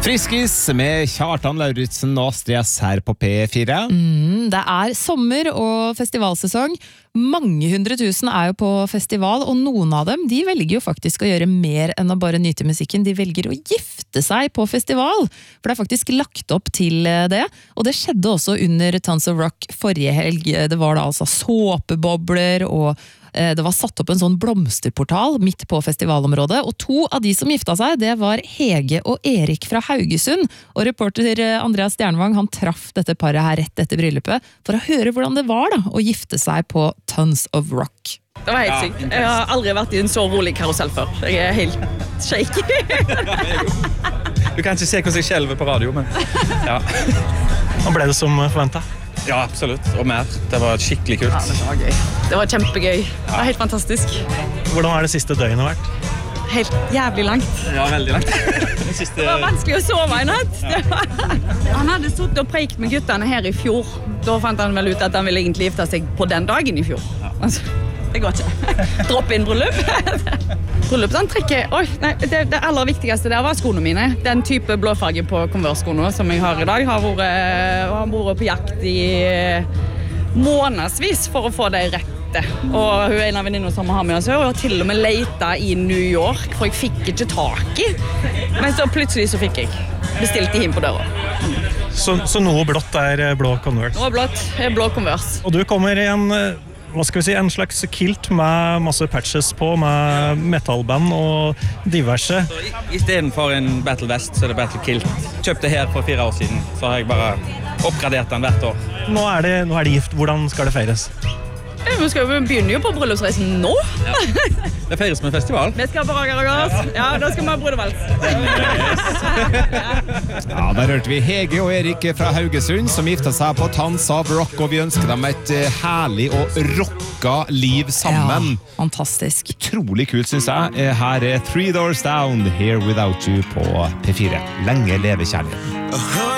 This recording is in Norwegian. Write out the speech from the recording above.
Friskis med Kjartan Lauritzen og Astrid S her på P4. Det sommer og festivalsesong. Mange 100 000 jo på festival, og noen av dem de velger jo faktisk å gjøre mer enn å bare nyte musikken. De velger å gifte seg på festival, for det faktisk lagt opp til det. Og det skjedde også under Tons of Rock forrige helg. Det var da altså såpebobler, og det var satt opp en sånn blomsterportal midt på festivalområdet, og 2 av de som gifta seg, det var Hege og Erik fra Haugesund. Og reporter Andreas Stjernvang, han traff dette paret her rett etter bryllupet for å høre hvordan det var da, å gifte seg på Tons of Rock. Det var helt sykt. Jeg har aldri vært i en så rolig karusell før. Jeg helt shaky. Du kan ikke se hvordan jeg skjelver på radio, men ja. Nå ble det som forventet. Ja, absolutt. Og mer. Det var skikkelig kult. Ja, det var gøy. Det var kjempegøy. Det var helt fantastisk. Hvordan har det siste døgnet vært? Helt jævlig langt. Ja, veldig langt. Det var vanskelig å sove i natt. Han hadde suttet og preikt med guttene her i fjor. Da fant han vel ut at han ville egentlig gifte seg på den dagen i fjor. Altså, det går ikke. Dropp inn bryllup. Bryllupsantrekket, det aller viktigste der var skoene mine. Den type blåfarge på Converse-skoene som jeg har i dag, har vært på jakt i månedsvis for å få det rette. Og hun en av venninnene som har med oss, og til og med leita i New York, for jeg fikk ikke tak i. Men så plutselig så fikk jeg bestilt de inn på døra. Så noe blått blå Converse? Noe blått blå Converse. Og du kommer i en slags kilt med masse patches på, med metallband og diverse. I stedet for en battle vest, så det battle kilt. Kjøpte her for 4 år siden, så har jeg bare oppgradert den hvert år. Nå det gift. Hvordan skal det feires? Vi begynner jo på bryllupsreisen nå. Ja. Det feires med festival. Vi skal på Ragaragars. Ja, da skal vi ha brudevals. Ja, der hørte vi Hege og Erik fra Haugesund som gifta seg på Tons of Rock, og vi ønsker dem et herlig og rocka liv sammen. Ja, fantastisk. Utrolig kult, synes jeg. Her 3 Doors Down, Here Without You på P4. Lenge leve kjærligheten.